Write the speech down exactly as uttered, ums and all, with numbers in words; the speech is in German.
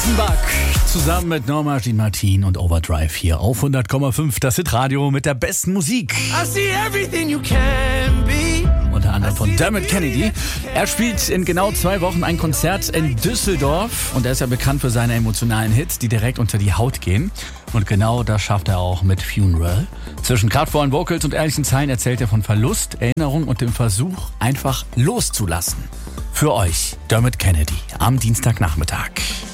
Offenbach zusammen mit Norma Jean Martin und Overdrive hier auf hundert Komma fünf. Das Hitradio mit der besten Musik. I see everything you can be. Unter anderem von Dermot Kennedy. Er spielt in genau zwei Wochen ein Konzert in Düsseldorf und er ist ja bekannt für seine emotionalen Hits, die direkt unter die Haut gehen. Und genau das schafft er auch mit Funeral. Zwischen kraftvollen Vocals und ehrlichen Zeilen erzählt er von Verlust, Erinnerung und dem Versuch, einfach loszulassen. Für euch Dermot Kennedy am Dienstagnachmittag.